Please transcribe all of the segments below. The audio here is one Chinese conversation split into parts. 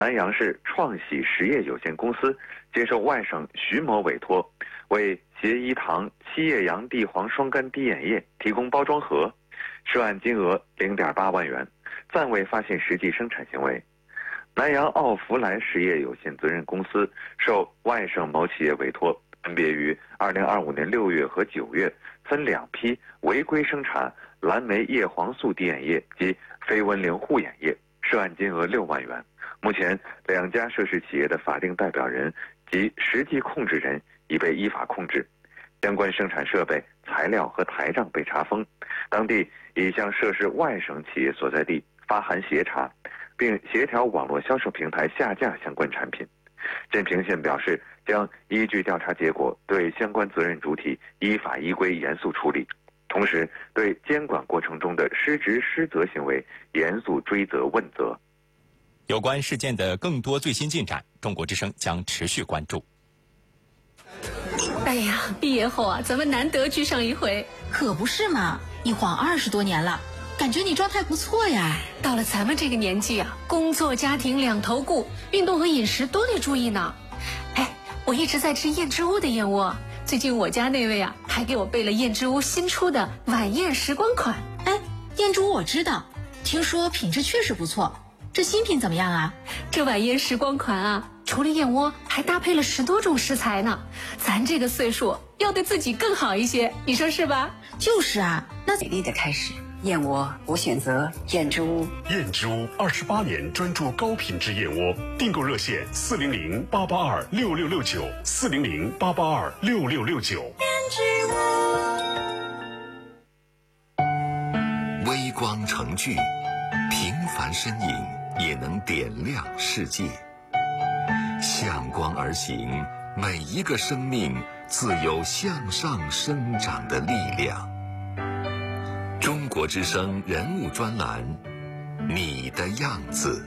南阳市创喜实业有限公司接受外省徐某委托，为协一堂七叶杨地黄双苷滴眼液提供包装盒，涉案金额0.8万元，暂未发现实际生产行为。南阳奥福来实业有限责任公司受外省某企业委托，分别于2025年6月和9月分2批违规生产蓝莓叶黄素滴眼液及非温灵护眼液，涉案金额6万元。目前2家涉事企业的法定代表人及实际控制人已被依法控制，相关生产设备、材料和台账被查封，当地已向涉事外省企业所在地发函协查，并协调网络销售平台下架相关产品。镇平县表示，将依据调查结果对相关责任主体依法依规严肃处理，同时对监管过程中的失职失责行为严肃追责问责。 有关事件的更多最新进展，中国之声将持续关注。 哎呀，毕业后啊，咱们难得聚上一回。 可不是嘛，一晃20多年了，感觉你状态不错呀。 到了咱们这个年纪啊，工作家庭两头顾，运动和饮食都得注意呢。哎，我一直在吃燕之屋的燕窝，最近我家那位啊，还给我备了燕之屋新出的晚宴时光款。 哎，燕之屋我知道，听说品质确实不错。这新品怎么样啊？ 这晚宴时光款啊，除了燕窝，还搭配了10多种食材呢。咱这个岁数要对自己更好一些，你说是吧？ 就是啊，那美丽的开始。燕窝，我选择燕之屋。 燕之屋28年专注高品质燕窝，订购热线400-882-6669，400-882-6669。 燕之屋。 微光成炬，平凡身影也能点亮世界。向光而行，每一个生命自有向上生长的力量。中国之声人物专栏，你的样子。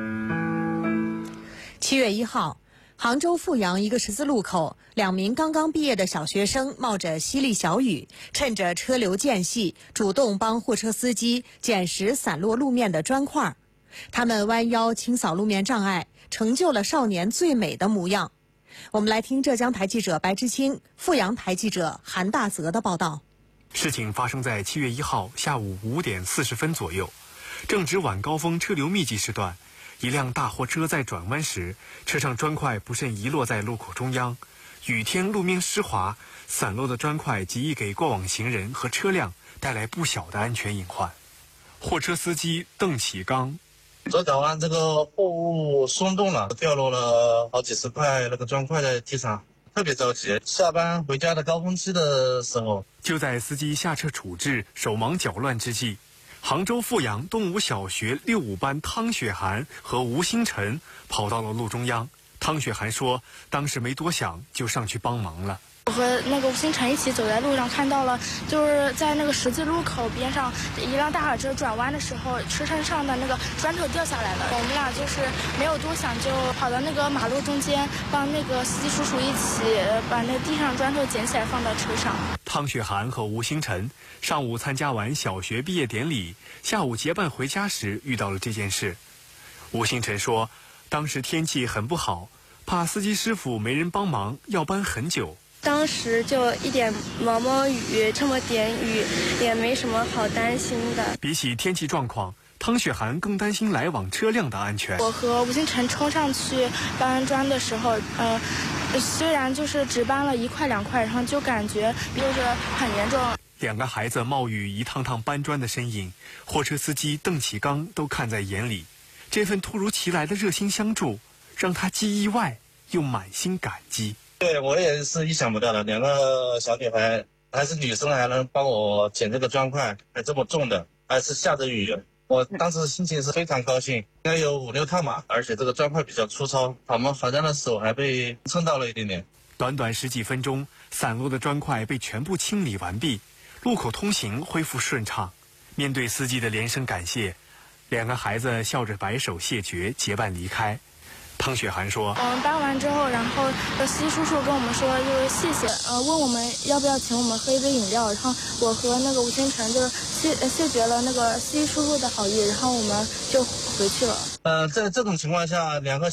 7月1号，杭州阜阳一个十字路口，2名刚刚毕业的小学生冒着淅沥小雨，趁着车流间隙，主动帮货车司机捡拾散落路面的砖块。他们弯腰清扫路面障碍，成就了少年最美的模样。我们来听浙江台记者白之清、阜阳台记者韩大泽的报道。 事情发生在7月1号下午5点40分左右，正值晚高峰车流密集时段，一辆大货车在转弯时，车上砖块不慎遗落在路口中央。雨天路面湿滑，散落的砖块极易给过往行人和车辆带来不小的安全隐患。货车司机邓启刚： 左转弯这个货物松动了，掉落了好几十块那个砖块在地上，特别着急。下班回家的高峰期的时候， 就在司机下车处置、手忙脚乱之际，杭州阜阳东吴小学65班汤雪涵和吴星辰跑到了路中央。汤雪涵说，当时没多想就上去帮忙了。 我和那个吴星辰一起走在路上，看到了就是在那个十字路口边上，一辆大卡车转弯的时候，车身上的那个砖头掉下来了。我们俩就是没有多想，就跑到那个马路中间，帮那个司机叔叔一起把那地上砖头捡起来放到车上。 汤雪涵和吴星辰上午参加完小学毕业典礼，下午结伴回家时遇到了这件事。吴星辰说，当时天气很不好，怕司机师傅没人帮忙，要搬很久。 当时就一点毛毛雨，这么点雨也没什么好担心的。 比起天气状况，汤雪涵更担心来往车辆的安全。 我和吴星辰冲上去搬砖的时候，虽然就是只搬了1块2块，然后就感觉就是很严重。 2个孩子冒雨一趟趟搬砖的身影，货车司机邓启刚都看在眼里。这份突如其来的热心相助，让他既意外又满心感激。 对，我也是意想不到的，2个小女孩还是女生，还能帮我捡这个砖块，还这么重的，还是下着雨。我当时心情是非常高兴，应该有5、6趟吧，而且这个砖块比较粗糙，好像的手还被蹭到了一点点。 短短10几分钟，散落的砖块被全部清理完毕，路口通行恢复顺畅。面对司机的连声感谢，2个孩子笑着摆手谢绝，结伴离开。 汤雪涵说：“ 我们搬完之后，然后司机叔叔跟我们说就是谢谢，问我们要不要请我们喝一杯饮料。然后我和那个吴星辰就是谢绝了那个司机叔叔的好意，然后我们就回去了。 在这种情况下，两个